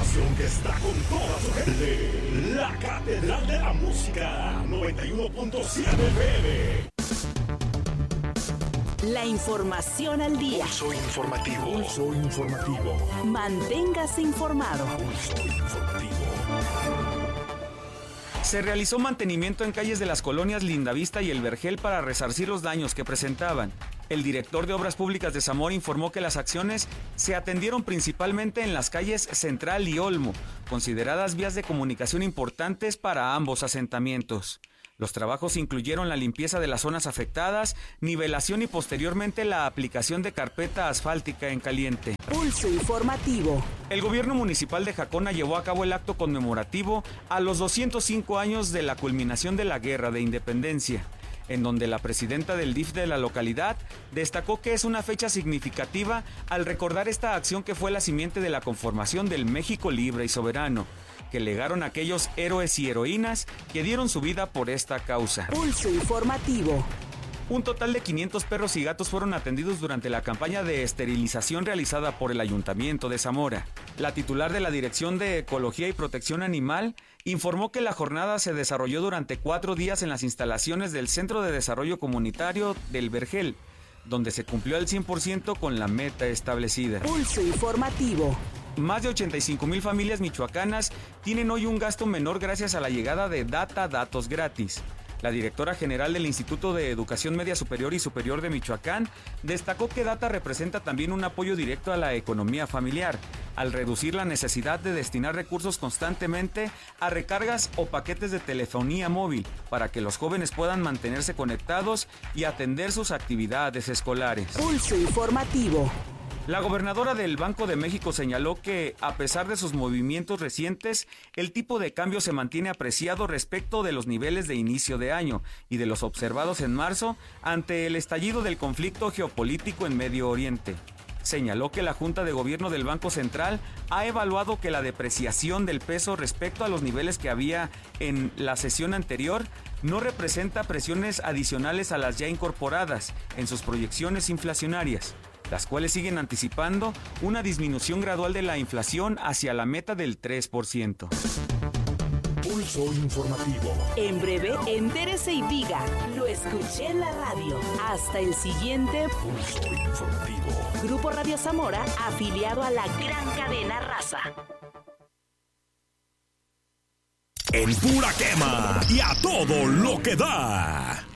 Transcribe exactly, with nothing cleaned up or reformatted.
estación que está con toda su gente. La Catedral de la Música, noventa y uno punto siete F M. La información al día. Pulso informativo. Pulso informativo. Manténgase informado. Pulso informativo. Se realizó mantenimiento en calles de las colonias Lindavista y El Vergel para resarcir los daños que presentaban. El director de Obras Públicas de Zamora informó que las acciones se atendieron principalmente en las calles Central y Olmo, consideradas vías de comunicación importantes para ambos asentamientos. Los trabajos incluyeron la limpieza de las zonas afectadas, nivelación y posteriormente la aplicación de carpeta asfáltica en caliente. Pulso informativo. El gobierno municipal de Jacona llevó a cabo el acto conmemorativo a los doscientos cinco años de la culminación de la Guerra de Independencia, en donde la presidenta del D I F de la localidad destacó que es una fecha significativa al recordar esta acción que fue la simiente de la conformación del México libre y soberano, que legaron aquellos héroes y heroínas que dieron su vida por esta causa. Pulso informativo. Un total de quinientos perros y gatos fueron atendidos durante la campaña de esterilización realizada por el Ayuntamiento de Zamora. La titular de la Dirección de Ecología y Protección Animal informó que la jornada se desarrolló durante cuatro días en las instalaciones del Centro de Desarrollo Comunitario del Vergel, donde se cumplió al cien por ciento con la meta establecida. Pulso informativo. Más de ochenta y cinco mil familias michoacanas tienen hoy un gasto menor gracias a la llegada de Data Datos Gratis. La directora general del Instituto de Educación Media Superior y Superior de Michoacán destacó que Data representa también un apoyo directo a la economía familiar, al reducir la necesidad de destinar recursos constantemente a recargas o paquetes de telefonía móvil para que los jóvenes puedan mantenerse conectados y atender sus actividades escolares. Pulso informativo. La gobernadora del Banco de México señaló que, a pesar de sus movimientos recientes, el tipo de cambio se mantiene apreciado respecto de los niveles de inicio de año y de los observados en marzo ante el estallido del conflicto geopolítico en Medio Oriente. Señaló que la Junta de Gobierno del Banco Central ha evaluado que la depreciación del peso respecto a los niveles que había en la sesión anterior no representa presiones adicionales a las ya incorporadas en sus proyecciones inflacionarias, las cuales siguen anticipando una disminución gradual de la inflación hacia la meta del tres por ciento. Pulso informativo. En breve, entérese y diga, lo escuché en la radio. Hasta el siguiente Pulso informativo. Grupo Radio Zamora, afiliado a la gran cadena Raza. En pura quema y a todo lo que da.